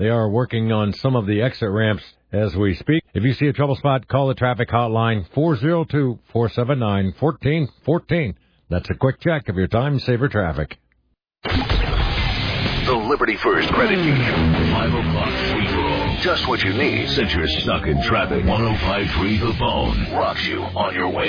They are working on some of the exit ramps as we speak. If you see a trouble spot, call the traffic hotline 402-479-1414. That's a quick check of your time-saver traffic. The Liberty First Credit Union. 5 o'clock free-for-all. Just what you need since you're stuck in traffic. 105.3 The Phone rocks you on your way.